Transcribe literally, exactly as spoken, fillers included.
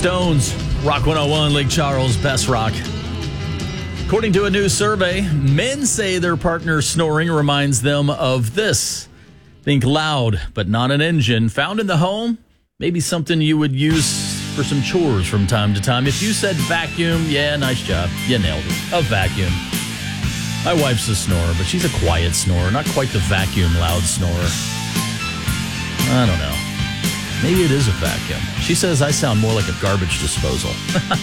Stones, Rock one oh one, Lake Charles, best rock. According to a new survey, men say their partner snoring reminds them of this. Think loud, but not an engine. Found in the home, maybe something you would use for some chores from time to time. If you said vacuum, yeah, nice job. You nailed it. A vacuum. My wife's a snorer, but she's a quiet snorer, not quite the vacuum loud snorer. I don't know. Maybe it is a vacuum. She says I sound more like a garbage disposal.